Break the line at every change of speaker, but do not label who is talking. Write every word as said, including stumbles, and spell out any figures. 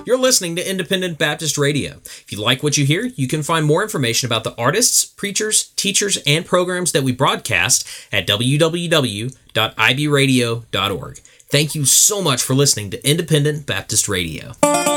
You're listening to Independent Baptist Radio. If you like what you hear, you can find more information about the artists, preachers, teachers, and programs that we broadcast at w w w dot i b radio dot org. Thank you so much for listening to Independent Baptist Radio.